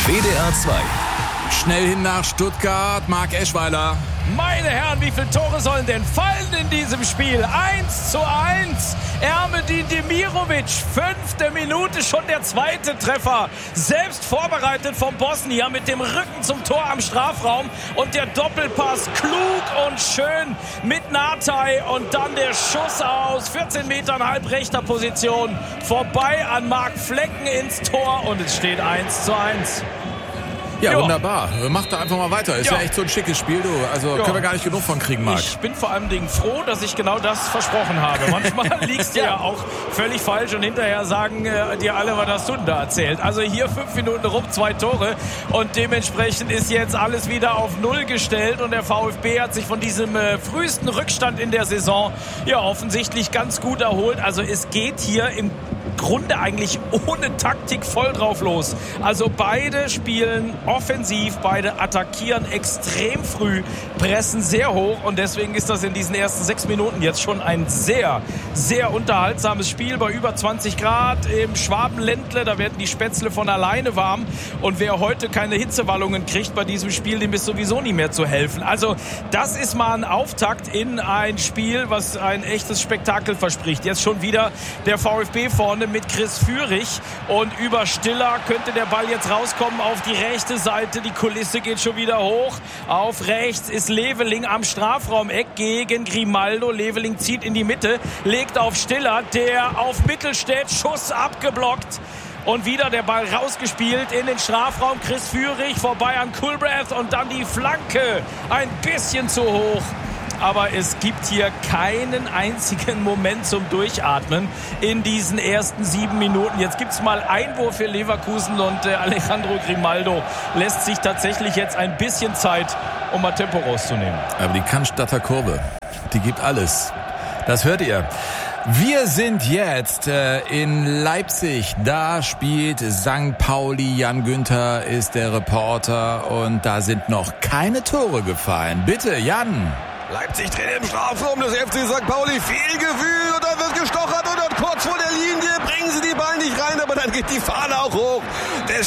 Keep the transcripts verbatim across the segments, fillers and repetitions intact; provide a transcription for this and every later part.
W D R zwei. Schnell hin nach Stuttgart, Marc Eschweiler. Meine Herren, wie viele Tore sollen denn fallen in diesem Spiel? eins zu eins. Ermedin Demirovic, fünfte Minute, schon der zweite Treffer. Selbst vorbereitet vom Bosnier mit dem Rücken zum Tor am Strafraum. Und der Doppelpass klug und schön mit Natai. Und dann der Schuss aus vierzehn Metern halb rechter Position. Vorbei an Marc Flecken ins Tor. Und es steht eins zu eins. Ja, jo. Wunderbar. Mach da einfach mal weiter. Ist ja, ja echt so ein schickes Spiel, du. Also jo. können wir gar nicht genug von kriegen, Marc. Ich bin vor allem froh, dass ich genau das versprochen habe. Manchmal liegst du ja auch völlig falsch und hinterher sagen äh, dir alle, was hast du denn da erzählt. Also hier fünf Minuten rum, zwei Tore und dementsprechend ist jetzt alles wieder auf Null gestellt und der VfB hat sich von diesem äh, frühesten Rückstand in der Saison ja offensichtlich ganz gut erholt. Also es geht hier im Grunde eigentlich ohne Taktik voll drauf los. Also beide spielen offensiv, beide attackieren extrem früh, pressen sehr hoch und deswegen ist das in diesen ersten sechs Minuten jetzt schon ein sehr, sehr unterhaltsames Spiel bei über zwanzig Grad im Schwabenländle. Da werden die Spätzle von alleine warm und wer heute keine Hitzewallungen kriegt bei diesem Spiel, dem ist sowieso nie mehr zu helfen. Also das ist mal ein Auftakt in ein Spiel, was ein echtes Spektakel verspricht. Jetzt schon wieder der VfB vorne mit Chris Führig und über Stiller könnte der Ball jetzt rauskommen auf die rechte Seite. Die Kulisse geht schon wieder hoch. Auf rechts ist Leveling am Strafraumeck gegen Grimaldo. Leveling zieht in die Mitte, legt auf Stiller, der auf Mittelstädt, Schuss abgeblockt. Und wieder der Ball rausgespielt in den Strafraum. Chris Führig vorbei an Kulbreath und dann die Flanke. Ein bisschen zu hoch. Aber es gibt hier keinen einzigen Moment zum Durchatmen in diesen ersten sieben Minuten. Jetzt gibt es mal Einwurf für Leverkusen und äh, Alejandro Grimaldo lässt sich tatsächlich jetzt ein bisschen Zeit, um mal Tempo rauszunehmen. Aber die Cannstatter Kurve, die gibt alles. Das hört ihr. Wir sind jetzt äh, in Leipzig. Da spielt Sankt Pauli. Jan Günther ist der Reporter und da sind noch keine Tore gefallen. Bitte, Jan. Leipzig drin im Strafraum des F C Sankt Pauli. Viel Gefühl und dann wird gestochert und dann kurz vor der Linie bringen sie die Ball nicht rein, aber dann geht die Fahne auch hoch. Der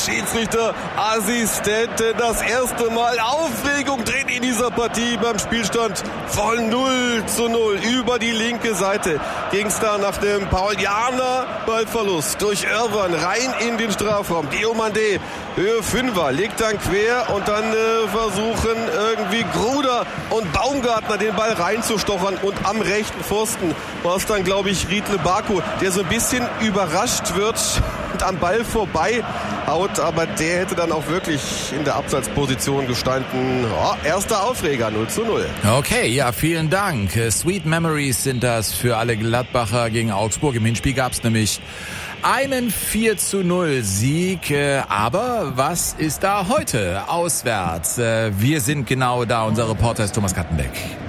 Schiedsrichterassistent, das erste Mal Aufregung drin in dieser Partie beim Spielstand von null zu null. Über die linke Seite ging es da nach dem Paulianer Ballverlust durch Irwan rein in den Strafraum. Diomande, Höhe Fünfer, legt dann quer und dann äh, versuchen irgendwie Gruder und Baumgartner den Ball reinzustochern und am rechten Pfosten war es dann, glaube ich, Riedle Baku, der so ein bisschen überrascht wird und am Ball vorbei haut, aber der hätte dann auch wirklich in der Abseitsposition gestanden. Oh, erster Aufreger, null zu null. Okay, ja, vielen Dank. Sweet Memories sind das für alle Gladbacher gegen Augsburg. Im Hinspiel gab es nämlich einen vier zu null Sieg, aber was ist da heute auswärts? Wir sind genau da, unser Reporter ist Thomas Kattenbeck.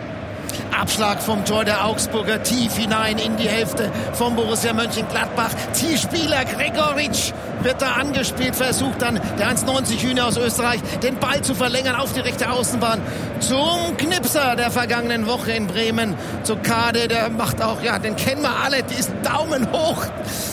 Abschlag vom Tor der Augsburger tief hinein in die Hälfte vom Borussia Mönchengladbach. Zielspieler Gregoritsch wird da angespielt, versucht dann der eins neunzig Hühner aus Österreich den Ball zu verlängern auf die rechte Außenbahn zum Knipser der vergangenen Woche in Bremen, zu Kade, der macht auch, ja, den kennen wir alle, diesen Daumen hoch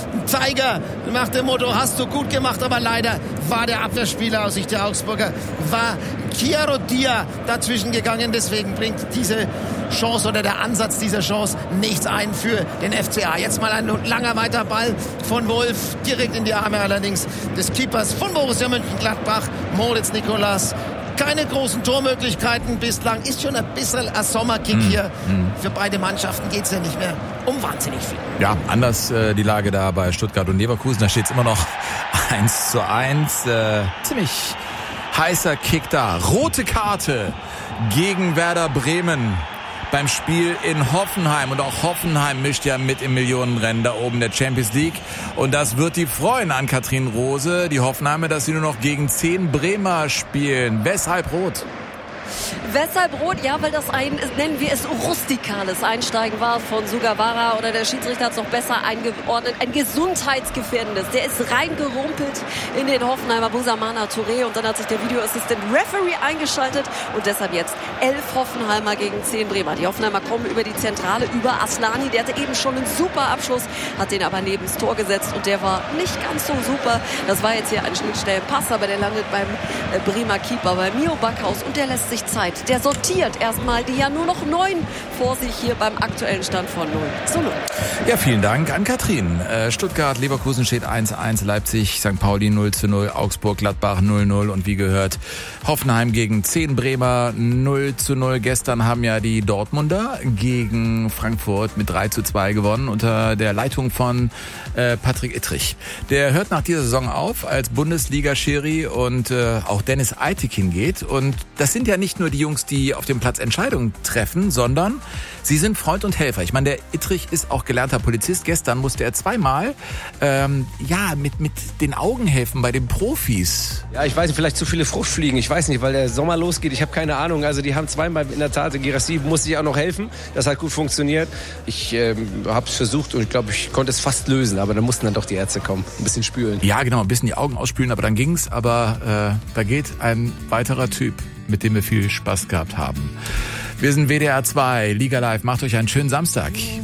Zeiger nach dem Motto, hast du gut gemacht, aber leider war der Abwehrspieler aus Sicht der Augsburger, war Chiaro Dia dazwischen gegangen, deswegen bringt diese Chance oder der Ansatz dieser Chance nichts ein für den F C A. Jetzt mal ein langer weiter Ball von Wolf, direkt in die Arme allerdings des Keepers von Borussia Mönchengladbach, Moritz Nicolas. Keine großen Tormöglichkeiten bislang. Ist schon ein bisschen ein Sommerkick mm, hier. Mm. Für beide Mannschaften geht es ja nicht mehr um wahnsinnig viel. Ja, anders äh, die Lage da bei Stuttgart und Leverkusen. Da steht es immer noch eins zu eins. Äh, ziemlich heißer Kick da. Rote Karte gegen Werder Bremen beim Spiel in Hoffenheim. Und auch Hoffenheim mischt ja mit im Millionenrennen da oben der Champions League. Und das wird die freuen an Katrin Rose, die Hoffenheimer, dass sie nur noch gegen zehn Bremer spielen. Weshalb rot? Weshalb rot? Ja, weil das ein, nennen wir es, rustikales Einsteigen war von Sugawara, oder der Schiedsrichter hat es noch besser eingeordnet, ein gesundheitsgefährdendes. Der ist reingerumpelt in den Hoffenheimer Busamana Touré und dann hat sich der Videoassistent Referee eingeschaltet und deshalb jetzt elf Hoffenheimer gegen zehn Bremer. Die Hoffenheimer kommen über die Zentrale, über Aslani, der hatte eben schon einen super Abschluss, hat den aber neben das Tor gesetzt und der war nicht ganz so super. Das war jetzt hier ein Schnittstellenpass, aber der landet beim Bremer Keeper, bei Mio Backhaus, und der lässt sich Zeit. Der sortiert erstmal die ja nur noch neun vor sich hier beim aktuellen Stand von null zu null. Ja, vielen Dank an Katrin. Stuttgart, Leverkusen steht eins eins, Leipzig, Sankt Pauli null zu null, Augsburg, Gladbach null null und wie gehört Hoffenheim gegen zehn Bremer null zu null. Gestern haben ja die Dortmunder gegen Frankfurt mit drei zu zwei gewonnen unter der Leitung von äh, Patrick Ittrich. Der hört nach dieser Saison auf als Bundesliga-Schiri und äh, auch Dennis Eitekin geht. Und das sind ja nicht nur die Jungs, die auf dem Platz Entscheidungen treffen, sondern sie sind Freund und Helfer. Ich meine, der Ittrich ist auch gelernter Polizist. Gestern musste er zweimal ähm, ja mit mit den Augen helfen bei den Profis. Ja, ich weiß nicht, vielleicht zu viele Fruchtfliegen. Ich weiß nicht, weil der Sommer losgeht. Ich habe keine Ahnung. Also die haben zweimal in der Tat, Girassi musste ich auch noch helfen. Das hat gut funktioniert. Ich ähm, habe es versucht und ich glaube, ich konnte es fast lösen. Aber dann mussten dann doch die Ärzte kommen. Ein bisschen spülen. Ja, genau, ein bisschen die Augen ausspülen, aber dann ging's. Aber äh, da geht ein weiterer Typ, mit dem wir viel Spaß gehabt haben. Wir sind W D R zwei, Liga Live. Macht euch einen schönen Samstag.